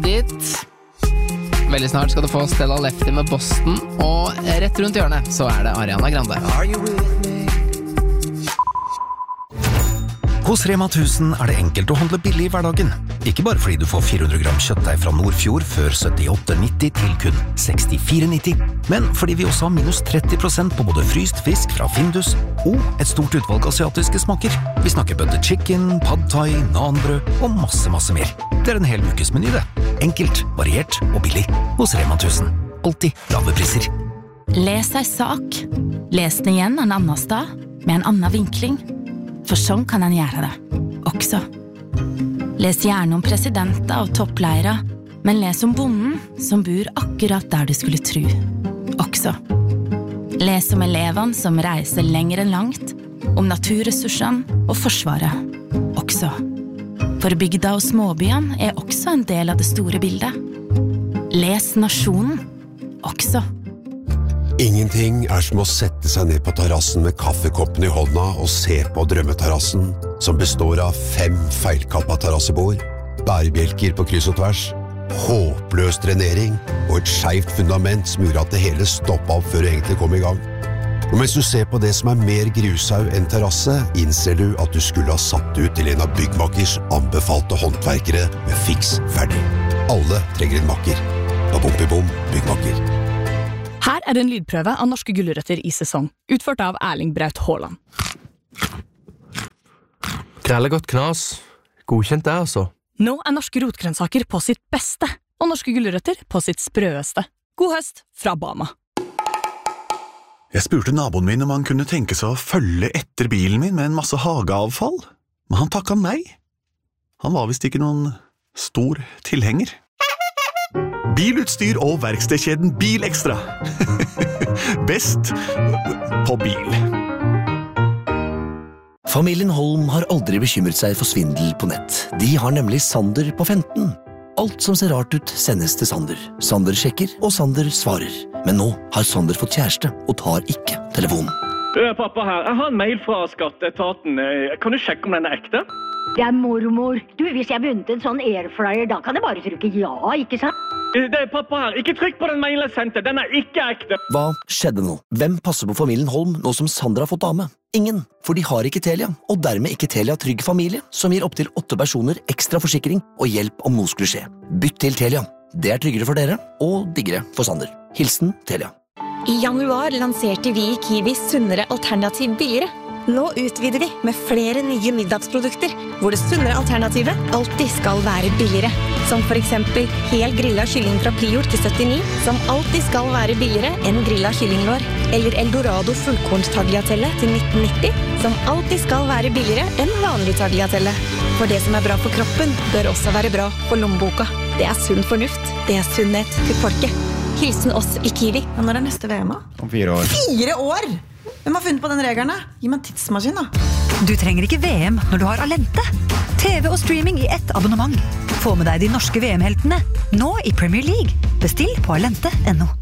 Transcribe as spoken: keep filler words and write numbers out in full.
Ditt. Veldig snart skal du få Stella Lefty med Boston, og rett rundt hjørnet så er det Ariana Grande. Hos Rema tusen er det enkelt å handle billig i hverdagen. Ikke bare fordi du får fire hundre gram kjøttdeig fra Nordfjord før syttiåtte nitti til kun sekstifire nitti, men fordi vi også har minus tretti prosent på både fryst fisk fra Findus og et stort utvalg asiatiske smaker. Vi snakker butter chicken, pad thai, nanbrød og masse, masse mer. Det er en hel ukes meny det. Enkelt, variert og billig hos Rema tusen. Alltid lave priser. Les ei sak. Les den igjen en annen sted, med en annen vinkling. For sånn kan en gjøre det, også. Les gjerne om presidenter og toppleiere, men les om bonden som bor akkurat der du skulle tro, også. Les om elevene som reiser lenger enn langt, om naturressursene og forsvaret, også. For bygda og småbyene er også en del av det store bildet. Les nasjonen, også. Ingenting er som å sette seg ned på terrassen med kaffekoppen i hånda og se på drømmeterrassen, som består av fem feilkappa terrassebord, bærebjelker på kryss og tvers, håpløs drenering og et skjevt fundament som gjorde at det hele stoppet opp før det egentlig kom i gang. Og mens du ser på det som er mer grushaug enn terrasse, innser du at du skulle ha satt ut til en av byggmakers anbefalte håndverkere med fiks ferdig. Alle trenger en makker. Babom-bibom, byggmaker. Her er en lydprøve av norske gulrøtter i sesong, utført av Erling Braut Haaland. Grellegodt knas. Godkjent det, altså. Nå er norske rotgrønnsaker på sitt beste, og norske gulrøtter på sitt sprøeste. God høst fra Bama. Jeg spurte naboen min om han kunne tenke seg å følge etter bilen min med en masse hageavfall, men han takket nei. Han var vist ikke noen stor tilhenger. Bilutstyr og verkstedkjeden Bilekstra. Best på bil. Familien Holm har aldri bekymret seg for svindel på nett. De har nemlig Sander på femten. Alt som ser rart ut sendes til Sander. Sander sjekker, og Sander svarer. Men nå har Sander fått kjæreste og tar ikke telefonen. Pappa her, jeg har en mail fra skatteetaten. Kan du sjekke om den er ekte? Det er mormor. Du, hvis jeg begynte en sånn airfryer, da kan jeg bare trykke ja, ikke sant? Det er pappa her. Ikke trykk på den mailen jeg sendte. Den er ikke ekte. Hva skjedde nå? Hvem passer på familien Holm nå som Sander har fått dame? Ingen, for de har ikke Telia, og dermed ikke Telia Trygg Familie, som gir opp til åtte personer ekstra forsikring og hjelp om noe skulle skje. Bytt til Telia. Det er tryggere for dere, og diggere for Sander. Hilsen Telia. I januar lanserte vi i Kiwi sunnere alternativ billigere. Nå utvider vi med flere nye middagsprodukter, hvor det sunnere alternativet alltid skal være billigere. Som for eksempel hel grillet kylling fra Prior til syttini, som alltid skal være billigere enn grillet kyllinglår. Eller Eldorado fullkornstagliatelle til nitten nitti, som alltid skal være billigere enn vanlig tagliatelle. For det som er bra for kroppen, bør også være bra for lommeboka. Det er sunn fornuft. Det er sunnhet til folket. Hilsen oss i Kiwi. Og når er neste V M? Om fire år. Fire år?! Hvem har funnet på den reglene? Gi meg en tidsmaskin da. Du trenger ikke V M når du har Alente. T V og streaming i ett abonnement. Få med deg de norske V M-heltene, nå i Premier League. Bestill på alente punktum no.